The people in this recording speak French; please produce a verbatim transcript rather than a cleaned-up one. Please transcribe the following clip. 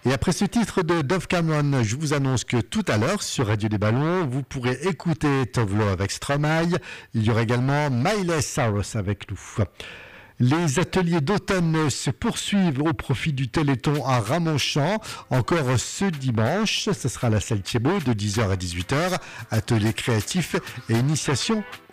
Et après ce titre de Dove Cameron, je vous annonce que tout à l'heure, sur Radio des Ballons, vous pourrez écouter Tovlo avec Stromae. Il y aura également Miley Cyrus avec nous. Les ateliers d'automne se poursuivent au profit du Téléthon à Ramonchamp. Encore ce dimanche, ce sera à la salle Thiebaud de dix heures à dix-huit heures. Atelier créatif et initiation